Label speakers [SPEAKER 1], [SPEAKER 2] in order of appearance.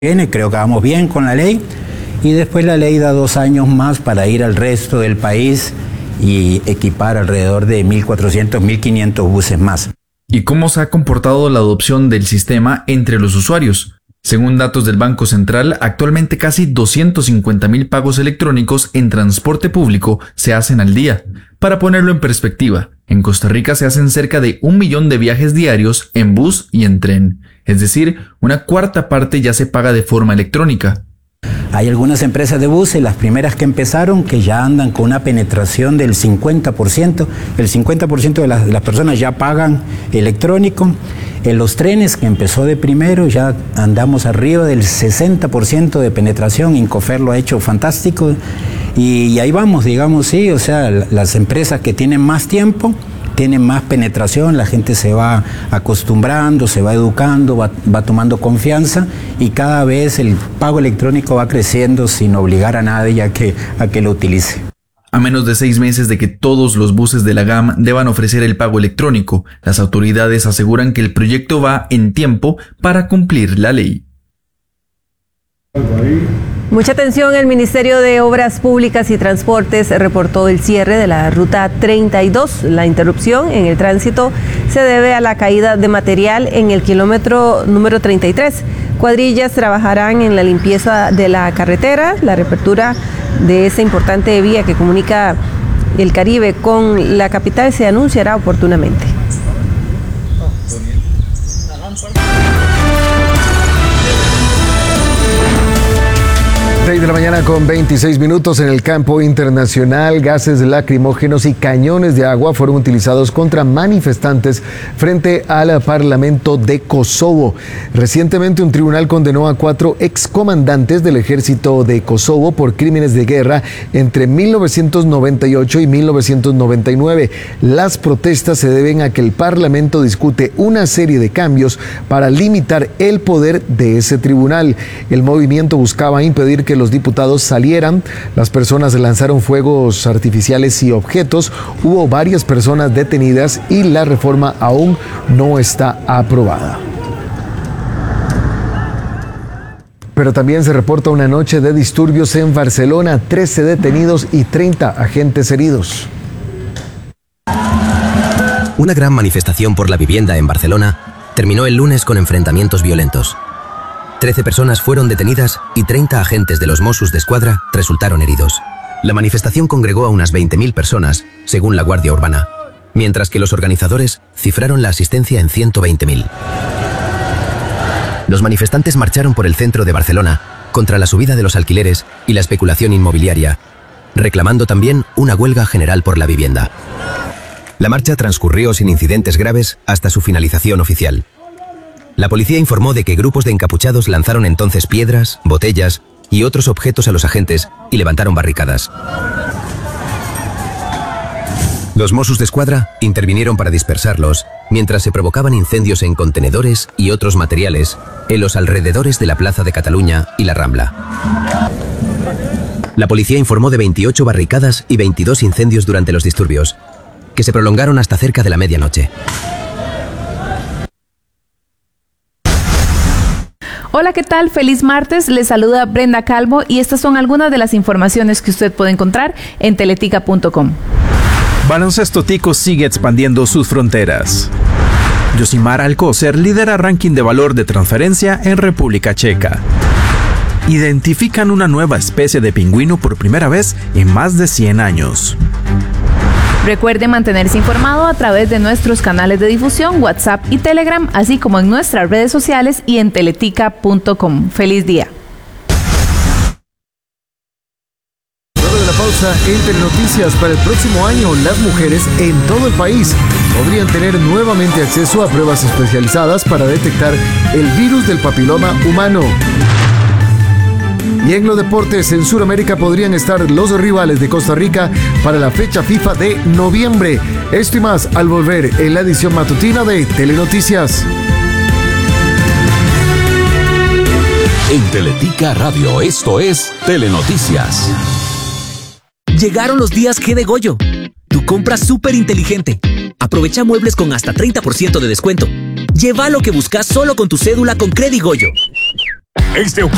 [SPEAKER 1] Creo que vamos bien con la ley y después la ley da 2 años más para ir al resto del país y equipar alrededor de 1.400, 1.500 buses más.
[SPEAKER 2] ¿Y cómo se ha comportado la adopción del sistema entre los usuarios? Según datos del Banco Central, actualmente casi 250,000 pagos electrónicos en transporte público se hacen al día. Para ponerlo en perspectiva, en Costa Rica se hacen cerca de 1 millón de viajes diarios en bus y en tren. Es decir, una cuarta parte ya se paga de forma electrónica.
[SPEAKER 1] Hay algunas empresas de buses, las primeras que empezaron, que ya andan con una penetración del 50%. El 50% de las personas ya pagan electrónico. En los trenes, que empezó de primero, ya andamos arriba del 60% de penetración. Incofer lo ha hecho fantástico. Y ahí vamos, digamos, sí, o sea, las empresas que tienen más tiempo tienen más penetración, la gente se va acostumbrando, se va educando, va tomando confianza y cada vez el pago electrónico va creciendo sin obligar a nadie a que lo utilice.
[SPEAKER 2] A menos de 6 meses de que todos los buses de la GAM deban ofrecer el pago electrónico, las autoridades aseguran que el proyecto va en tiempo para cumplir la ley.
[SPEAKER 3] Mucha atención, el Ministerio de Obras Públicas y Transportes reportó el cierre de la ruta 32. La interrupción en el tránsito se debe a la caída de material en el kilómetro número 33. Cuadrillas trabajarán en la limpieza de la carretera. La reapertura de esa importante vía que comunica el Caribe con la capital se anunciará oportunamente.
[SPEAKER 4] 6 de la mañana con 26 minutos. En el campo internacional, gases lacrimógenos y cañones de agua fueron utilizados contra manifestantes frente al Parlamento de Kosovo. Recientemente un tribunal condenó a 4 excomandantes del ejército de Kosovo por crímenes de guerra entre 1998 y 1999. Las protestas se deben a que el Parlamento discute una serie de cambios para limitar el poder de ese tribunal. El movimiento buscaba impedir que los diputados salieran. Las personas lanzaron fuegos artificiales y objetos. Hubo varias personas detenidas y la reforma aún no está aprobada. Pero también se reporta una noche de disturbios en Barcelona, 13 detenidos y 30 agentes heridos.
[SPEAKER 5] Una gran manifestación por la vivienda en Barcelona terminó el lunes con enfrentamientos violentos. 13 personas fueron detenidas y 30 agentes de los Mossos d'Esquadra resultaron heridos. La manifestación congregó a unas 20.000 personas, según la Guardia Urbana, mientras que los organizadores cifraron la asistencia en 120.000. Los manifestantes marcharon por el centro de Barcelona contra la subida de los alquileres y la especulación inmobiliaria, reclamando también una huelga general por la vivienda. La marcha transcurrió sin incidentes graves hasta su finalización oficial. La policía informó de que grupos de encapuchados lanzaron entonces piedras, botellas y otros objetos a los agentes y levantaron barricadas. Los Mossos d'Esquadra intervinieron para dispersarlos, mientras se provocaban incendios en contenedores y otros materiales en los alrededores de la Plaza de Cataluña y la Rambla. La policía informó de 28 barricadas y 22 incendios durante los disturbios, que se prolongaron hasta cerca de la medianoche.
[SPEAKER 6] Hola, ¿qué tal? Feliz martes, les saluda Brenda Calvo y estas son algunas de las informaciones que usted puede encontrar en teletica.com.
[SPEAKER 7] Baloncesto Tico sigue expandiendo sus fronteras. Josimar Alcócer lidera ranking de valor de transferencia en República Checa. Identifican una nueva especie de pingüino por primera vez en más de 100 años.
[SPEAKER 6] Recuerde mantenerse informado a través de nuestros canales de difusión, WhatsApp y Telegram, así como en nuestras redes sociales y en teletica.com. ¡Feliz día!
[SPEAKER 4] Luego de la pausa, en Telenoticias, para el próximo año, las mujeres en todo el país podrían tener nuevamente acceso a pruebas especializadas para detectar el virus del papiloma humano. Y en los deportes, en Sudamérica podrían estar los rivales de Costa Rica para la fecha FIFA de noviembre. Esto y más al volver en la edición matutina de Telenoticias.
[SPEAKER 8] En Teletica Radio, esto es Telenoticias.
[SPEAKER 9] Llegaron los días G de Goyo. Tu compra súper inteligente. Aprovecha muebles con hasta 30% de descuento. Lleva lo que buscas solo con tu cédula con Credigoyo.
[SPEAKER 8] Este octubre